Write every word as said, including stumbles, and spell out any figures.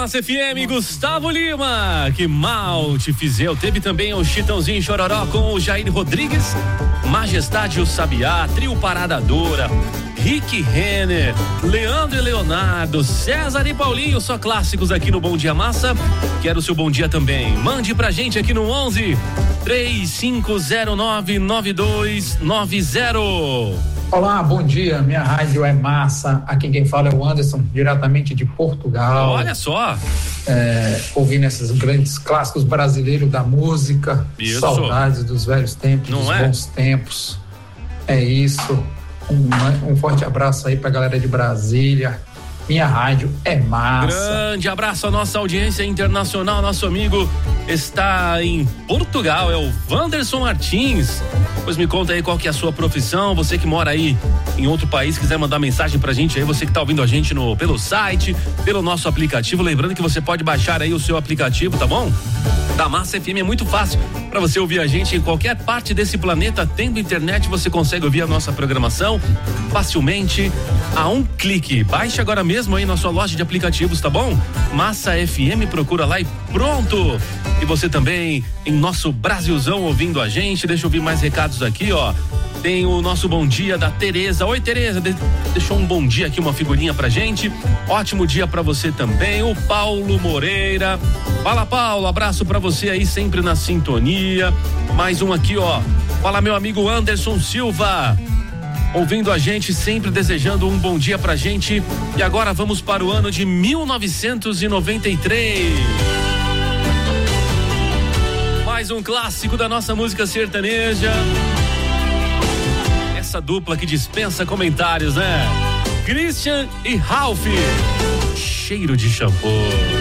Massa F M, Gustavo Lima, que mal te fiz eu. Teve também o Chitãozinho Chororó com o Jair Rodrigues, Majestade o Sabiá, Trio Parada Dura, Rick Renner, Leandro e Leonardo, César e Paulinho, só clássicos aqui no Bom Dia Massa. Quero o seu bom dia também. Mande pra gente aqui no onze, três cinco zero nove, nove dois nove zero. Olá, bom dia, minha rádio é massa, aqui quem fala é o Anderson, diretamente de Portugal. Olha só. É, ouvindo esses grandes clássicos brasileiros da música. Isso. Saudades dos velhos tempos, Não dos é? bons tempos. É isso, um, um forte abraço aí pra galera de Brasília. Minha rádio é massa. Grande abraço à nossa audiência internacional. Nosso amigo está em Portugal, é o Wanderson Martins. Pois me conta aí qual que é a sua profissão. Você que mora aí em outro país, quiser mandar mensagem pra gente aí, você que tá ouvindo a gente no, pelo site, pelo nosso aplicativo. Lembrando que você pode baixar aí o seu aplicativo, tá bom? Da Massa F M é muito fácil para você ouvir a gente em qualquer parte desse planeta. Tendo internet, você consegue ouvir a nossa programação facilmente a um clique. Baixe agora mesmo aí na sua loja de aplicativos, tá bom? Massa F M, procura lá e pronto. E você também em nosso Brasilzão ouvindo a gente. Deixa eu ouvir mais recados aqui, ó. Tem o nosso bom dia da Tereza. Oi, Tereza, de- deixou um bom dia aqui, uma figurinha pra gente. Ótimo dia pra você também. O Paulo Moreira. Fala, Paulo, abraço pra você aí, sempre na sintonia. Mais um aqui, ó. Fala, meu amigo Anderson Silva, ouvindo a gente, sempre desejando um bom dia pra gente. E agora vamos para o ano de mil novecentos e noventa e três. Mais um clássico da nossa música sertaneja. Essa dupla que dispensa comentários, né? Christian e Ralph. Cheiro de shampoo.